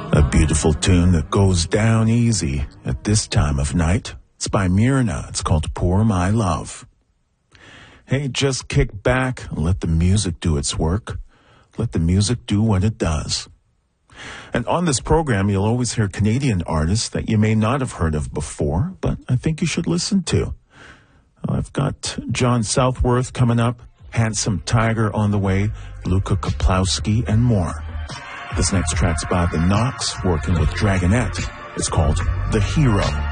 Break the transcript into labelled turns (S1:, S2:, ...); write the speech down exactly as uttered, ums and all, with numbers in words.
S1: A beautiful tune that goes down easy at this time of night. It's by Myrna. It's called Pour My Love. Hey, just kick back and let the music do its work. Let the music do what it does. And on this program, you'll always hear Canadian artists that you may not have heard of before, but I think you should listen to. I've got John Southworth coming up, Handsome Tiger on the way, Luka Kaplowski, and more. This next track's by The Knox, working with Dragonette. It's called The Hero.